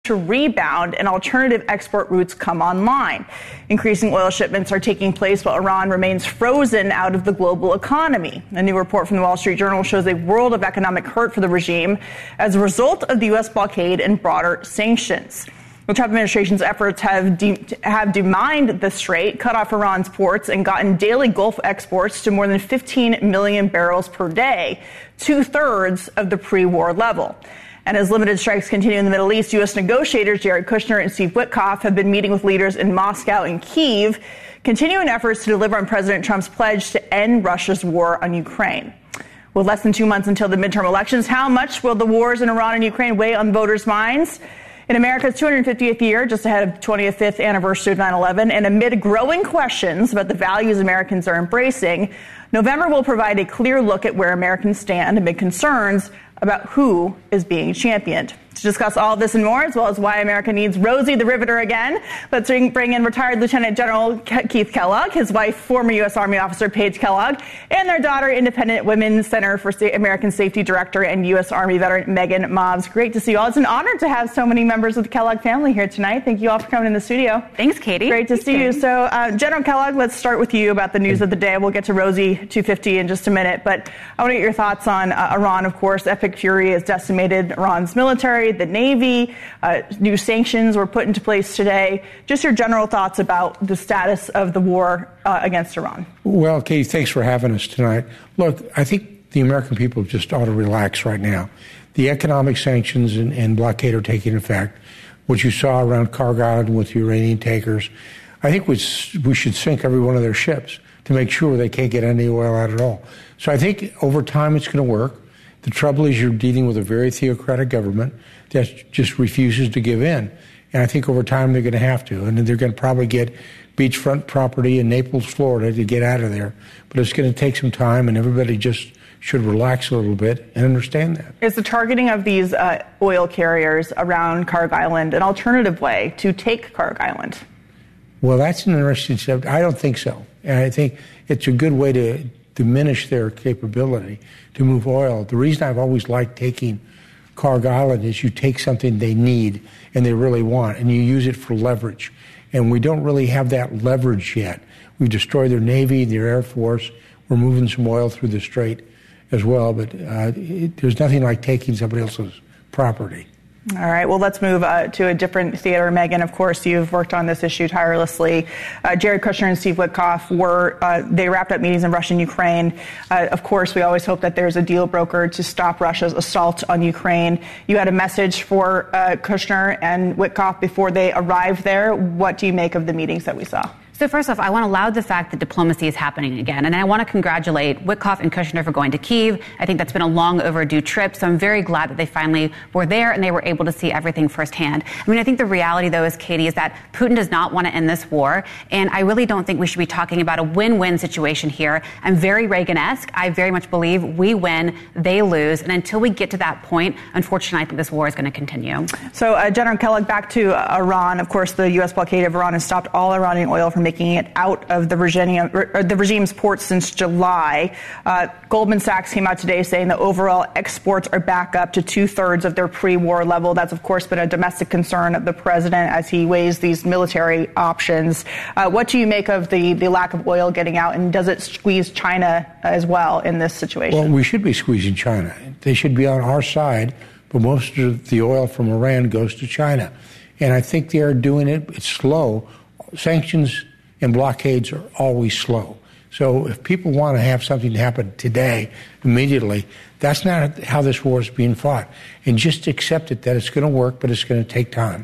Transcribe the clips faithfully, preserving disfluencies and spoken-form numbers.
to rebound and alternative export routes come online. Increasing oil shipments are taking place while Iran remains frozen out of the global economy. A new report from the Wall Street Journal shows a world of economic hurt for the regime as a result of the U S blockade and broader sanctions. The Trump administration's efforts have de- have demined the strait, cut off Iran's ports, and gotten daily Gulf exports to more than fifteen million barrels per day, two-thirds of the pre-war level. And as limited strikes continue in the Middle East, U S negotiators Jared Kushner and Steve Witkoff have been meeting with leaders in Moscow and Kyiv, continuing efforts to deliver on President Trump's pledge to end Russia's war on Ukraine. With less than two months until the midterm elections, how much will the wars in Iran and Ukraine weigh on voters' minds? In America's two hundred fiftieth year, just ahead of twenty-fifth anniversary of nine eleven, and amid growing questions about the values Americans are embracing, November will provide a clear look at where Americans stand amid concerns about who is being championed. To discuss all of this and more, as well as why America needs Rosie the Riveter again, let's bring in retired Lieutenant General Keith Kellogg, his wife, former U S Army officer Paige Kellogg, and their daughter, Independent Women's Center for American Safety Director and U S Army veteran Megan Mobbs. Great to see you all. It's an honor to have so many members of the Kellogg family here tonight. Thank you all for coming in the studio. Thanks, Katie. Great to Thanks, see Katie. you. So, uh, General Kellogg, let's start with you about the news of the day. We'll get to Rosie two fifty in just a minute, but I want to get your thoughts on uh, Iran. Of course, Epic Fury has decimated Iran's military, the Navy. Uh, new sanctions were put into place today. Just your general thoughts about the status of the war uh, against Iran. Well, Katie, thanks for having us tonight. Look, I think the American people just ought to relax right now. The economic sanctions and, and blockade are taking effect. What you saw around Kharg Island with the Iranian tankers, I think we, we should sink every one of their ships to make sure they can't get any oil out at all. So I think over time it's going to work. The trouble is you're dealing with a very theocratic government that just refuses to give in. And I think over time they're going to have to. And they're going to probably get beachfront property in Naples, Florida to get out of there. But it's going to take some time, and everybody just should relax a little bit and understand that. Is the targeting of these uh, oil carriers around Kharg Island an alternative way to take Kharg Island? Well, that's an interesting subject. I don't think so. And I think it's a good way to diminish their capability to move oil. The reason I've always liked taking Kharg Island is you take something they need and they really want, and you use it for leverage. And we don't really have that leverage yet. We've destroyed their Navy, their Air Force. We're moving some oil through the strait as well, but uh, it, there's nothing like taking somebody else's property. All right. Well, let's move uh, to a different theater. Megan, of course, you've worked on this issue tirelessly. Uh, Jared Kushner and Steve Witkoff were, uh, they wrapped up meetings in Russia and Ukraine. Uh, of course, we always hope that there's a deal brokered to stop Russia's assault on Ukraine. You had a message for uh, Kushner and Witkoff before they arrived there. What do you make of the meetings that we saw? So first off, I want to laud the fact that diplomacy is happening again. And I want to congratulate Witkoff and Kushner for going to Kyiv. I think that's been a long overdue trip. So I'm very glad that they finally were there and they were able to see everything firsthand. I mean, I think the reality, though, is, Katie, is that Putin does not want to end this war. And I really don't think we should be talking about a win-win situation here. I'm very Reagan-esque. I very much believe we win, they lose. And until we get to that point, unfortunately, I think this war is going to continue. So, uh, General Kellogg, back to uh, Iran. Of course, the U S blockade of Iran has stopped all Iranian oil from making it out of the, regime, or the regime's ports since July. Uh, Goldman Sachs came out today saying that overall exports are back up to two-thirds of their pre-war level. That's, of course, been a domestic concern of the president as he weighs these military options. Uh, what do you make of the, the lack of oil getting out, and does it squeeze China as well in this situation? Well, we should be squeezing China. They should be on our side, but most of the oil from Iran goes to China. And I think they're doing it. It's slow. Sanctions and blockades are always slow. So if people want to have something happen today, immediately, that's not how this war is being fought. And just accept it that it's going to work, but it's going to take time.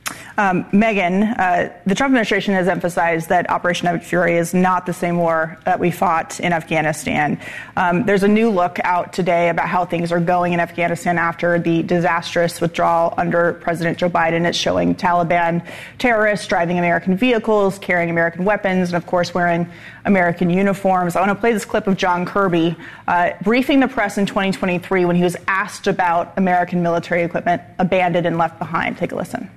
Um, Megan, uh, the Trump administration has emphasized that Operation Epic Fury is not the same war that we fought in Afghanistan. Um, there's a new look out today about how things are going in Afghanistan after the disastrous withdrawal under President Joe Biden. It's showing Taliban terrorists driving American vehicles, carrying American weapons, and, of course, wearing American uniforms. I want to play this clip of John Kirby uh, briefing the press in twenty twenty-three when he was asked about American military equipment abandoned and left behind. Take a listen.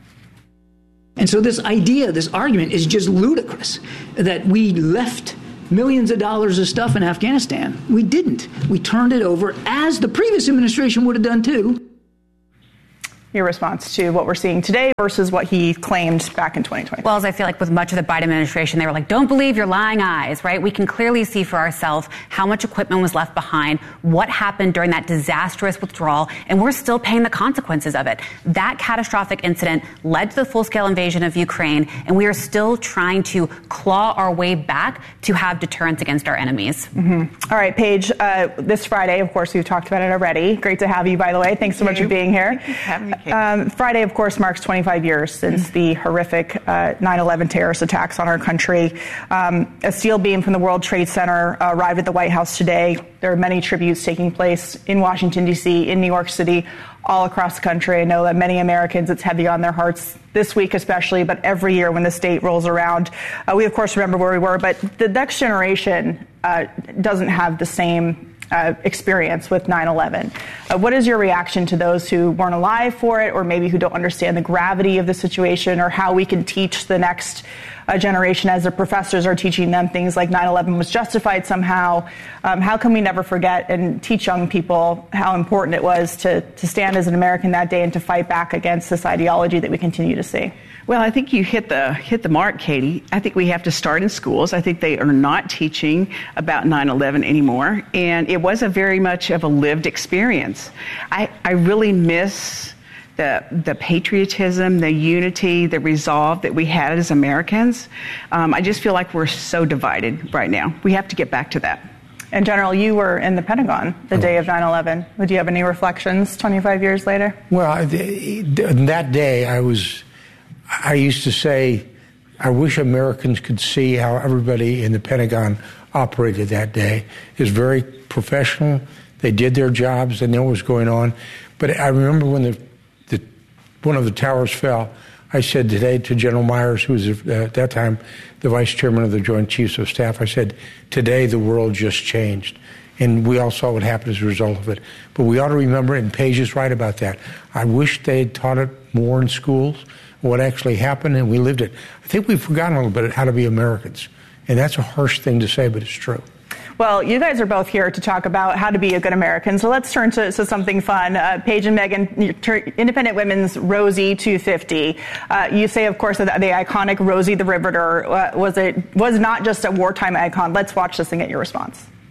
And so this idea, this argument is just ludicrous, that we left millions of dollars of stuff in Afghanistan. We didn't. We turned it over, as the previous administration would have done too. your response to what we're seeing today versus what he claimed back in twenty twenty. Well, as I feel like with much of the Biden administration, they were like, don't believe your lying eyes, right? We can clearly see for ourselves how much equipment was left behind, what happened during that disastrous withdrawal, and we're still paying the consequences of it. That catastrophic incident led to the full-scale invasion of Ukraine, and we are still trying to claw our way back to have deterrence against our enemies. Mm-hmm. All right, Paige, uh, this Friday, of course, we've talked about it already. Great to have you, by the way. Thanks so much for being here. Thank you for having me. Um, Friday, of course, marks twenty-five years since the horrific uh, nine eleven terrorist attacks on our country. Um, a steel beam from the World Trade Center uh, arrived at the White House today. There are many tributes taking place in Washington, D C, in New York City, all across the country. I know that many Americans, it's heavy on their hearts this week especially, but every year when the state rolls around, uh, we, of course, remember where we were. But the next generation uh, doesn't have the same Uh, experience with nine eleven. Uh, what is your reaction to those who weren't alive for it, or maybe who don't understand the gravity of the situation, or how we can teach the next uh, generation as the professors are teaching them things like nine eleven was justified somehow? Um, how can we never forget and teach young people how important it was to, to stand as an American that day and to fight back against this ideology that we continue to see? Well, I think you hit the hit the mark, Katie. I think we have to start in schools. I think they are not teaching about nine eleven anymore, and it was a very much of a lived experience. I, I really miss the the patriotism, the unity, the resolve that we had as Americans. Um, I just feel like we're so divided right now. We have to get back to that. And General, you were in the Pentagon the day of nine eleven. Do you have any reflections twenty-five years later? Well, that day I was... I used to say, I wish Americans could see how everybody in the Pentagon operated that day. It was very professional. They did their jobs. They knew what was going on. But I remember when the, the one of the towers fell, I said today to General Myers, who was uh, at that time the vice chairman of the Joint Chiefs of Staff, I said, today the world just changed. And we all saw what happened as a result of it. But we ought to remember, and Paige is right about that, I wish they had taught it more in schools, what actually happened, and we lived it. I think we've forgotten a little bit how to be Americans. And that's a harsh thing to say, but it's true. Well, you guys are both here to talk about how to be a good American. So let's turn to, to something fun. Uh, Paige and Megan, Independent Women's Rosie two fifty. Uh, you say, of course, that the iconic Rosie the Riveter uh, was, a, was not just a wartime icon. Let's watch this and get your response.